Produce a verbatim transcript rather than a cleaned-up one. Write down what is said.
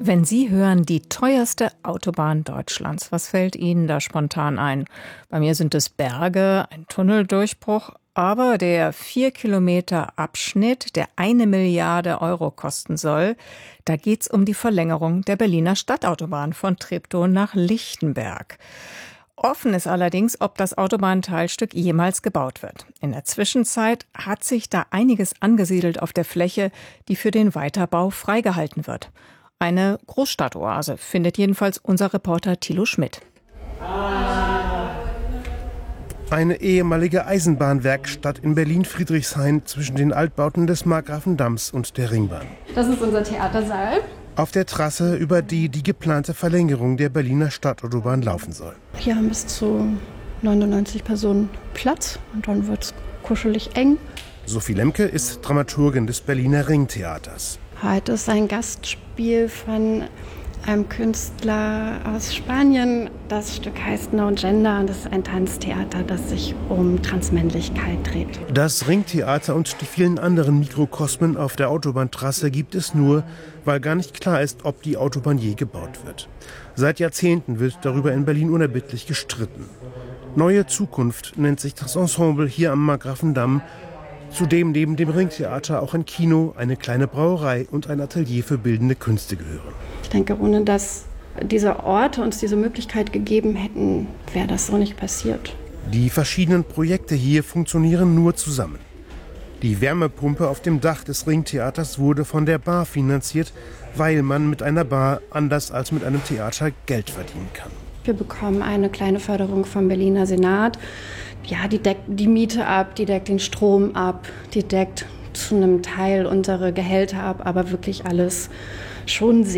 Wenn Sie hören, die teuerste Autobahn Deutschlands, was fällt Ihnen da spontan ein? Bei mir sind es Berge, ein Tunneldurchbruch, aber der vier Kilometer Abschnitt, der eine Milliarde Euro kosten soll, da geht's um die Verlängerung der Berliner Stadtautobahn von Treptow nach Lichtenberg. Offen ist allerdings, ob das Autobahnteilstück jemals gebaut wird. In der Zwischenzeit hat sich da einiges angesiedelt auf der Fläche, die für den Weiterbau freigehalten wird. Eine Großstadtoase, findet jedenfalls unser Reporter Thilo Schmidt. Eine ehemalige Eisenbahnwerkstatt in Berlin-Friedrichshain zwischen den Altbauten des Markgrafendamms und der Ringbahn. Das ist unser Theatersaal. Auf der Trasse, über die die geplante Verlängerung der Berliner Stadtautobahn laufen soll. Hier haben bis zu neunundneunzig Personen Platz und dann wird es kuschelig eng. Sophie Lemke ist Dramaturgin des Berliner Ringtheaters. Heute ist ein Gastspiel von einem Künstler aus Spanien. Das Stück heißt No Gender und das ist ein Tanztheater, das sich um Transmännlichkeit dreht. Das Ringtheater und die vielen anderen Mikrokosmen auf der Autobahntrasse gibt es nur, weil gar nicht klar ist, ob die Autobahn je gebaut wird. Seit Jahrzehnten wird darüber in Berlin unerbittlich gestritten. Neue Zukunft nennt sich das Ensemble hier am Markgrafendamm, zu dem neben dem Ringtheater auch ein Kino, eine kleine Brauerei und ein Atelier für bildende Künste gehören. Ich denke, ohne dass diese Orte uns diese Möglichkeit gegeben hätten, wäre das so nicht passiert. Die verschiedenen Projekte hier funktionieren nur zusammen. Die Wärmepumpe auf dem Dach des Ringtheaters wurde von der Bar finanziert, weil man mit einer Bar anders als mit einem Theater Geld verdienen kann. Wir bekommen eine kleine Förderung vom Berliner Senat. Ja, die deckt die Miete ab, die deckt den Strom ab, die deckt zu einem Teil unsere Gehälter ab, aber wirklich alles schon sehr